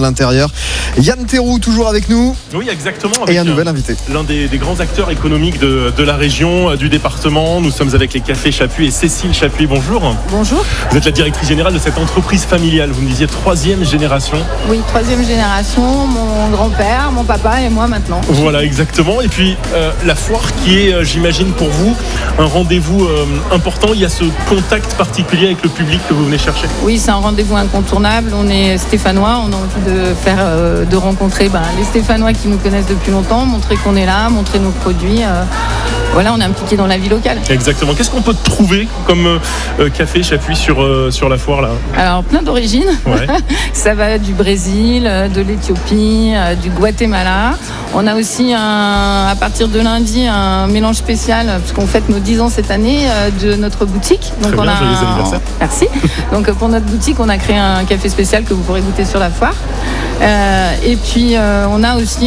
l'intérieur. Yann Théroux toujours avec nous. Oui, exactement. Et un nouvel invité. L'un des grands acteurs économiques de la région, du département. Nous sommes avec les Cafés Chapuis et Cécile Chapuis. Bonjour. Bonjour. Vous êtes la directrice générale de cette entreprise familiale. Vous me disiez 3e génération. Oui, 3e génération. Mon grand-père, mon papa et moi maintenant. Voilà, exactement. Et puis la foire qui est, j'imagine pour vous, un rendez-vous important. Il y a ce contact particulier avec le public que vous venez chercher. Oui, c'est un rendez-vous incontournable. On est stéphanois. On a envie de rencontrer les Stéphanois qui nous connaissent depuis longtemps, montrer qu'on est là, montrer nos produits. Voilà, on est impliqué dans la vie locale. Exactement. Qu'est-ce qu'on peut trouver comme café Chapuis sur la foire là ? Alors, plein d'origines. Ouais. Ça va du Brésil, de l'Éthiopie, du Guatemala. On a aussi, à partir de lundi, un mélange spécial, puisqu'on fête nos 10 ans cette année, de notre boutique. Donc, Très bien, joyeux anniversaire. Merci. Donc, pour notre boutique, on a créé un café spécial que vous pourrez goûter sur la foire. Et puis, on a aussi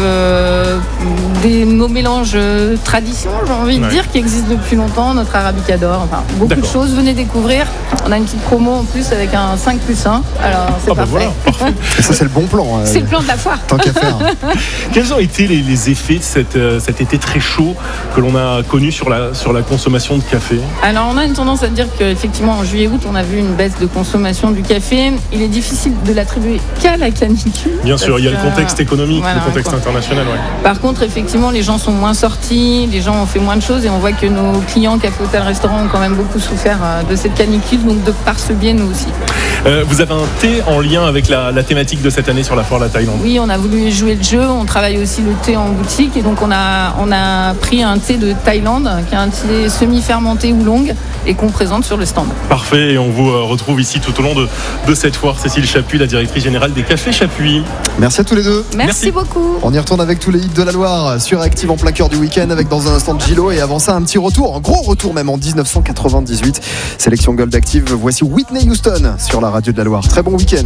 nos mélanges tradition, j'ai envie de dire, qui existent depuis longtemps, notre arabicador, enfin beaucoup de choses. Venez découvrir. On a une petite promo en plus avec un 5+1. Alors c'est parfait. Voilà, parfait. Et ça c'est le bon plan. C'est le plan de la foire. Tant qu'à faire. Quels ont été les effets de cet été très chaud que l'on a connu sur la consommation de café ? Alors on a une tendance à dire qu'effectivement en juillet-août on a vu une baisse de consommation du café. Il est difficile de l'attribuer qu'à la canicule. Bien sûr, il y a le contexte économique, voilà, le contexte international. Ouais. Par contre, effectivement, les gens sont moins sortis, les gens ont fait moins de choses et on voit que nos clients café, hôtel, restaurant ont quand même beaucoup souffert de cette canicule, donc de par ce biais, nous aussi. Vous avez un thé en lien avec la thématique de cette année sur la foire La Thaïlande ? Oui, on a voulu jouer le jeu, on travaille aussi le thé en boutique et donc on a pris un thé de Thaïlande qui est un thé semi-fermenté oolong et qu'on présente sur le stand. Parfait, et on vous retrouve ici tout au long de cette foire. Cécile Chapuis, la directrice générale des Cafés Chapuis. Merci à tous les deux. Merci beaucoup. On y retourne avec tous les hits de la Loire sur Active en plein cœur du week-end avec dans un instant Gilo et avant ça un petit retour, un gros retour même en 1998. Sélection Gold Active, voici Whitney Houston sur la radio de la Loire. Très bon week-end.